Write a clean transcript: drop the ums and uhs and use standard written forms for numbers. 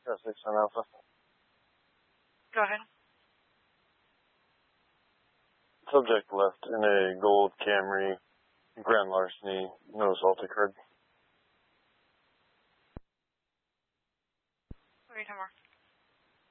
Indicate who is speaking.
Speaker 1: Got 6 on Alpha.
Speaker 2: Go ahead.
Speaker 1: Subject left in a gold Camry, grand larceny, no assault occurred.
Speaker 2: Wait, more.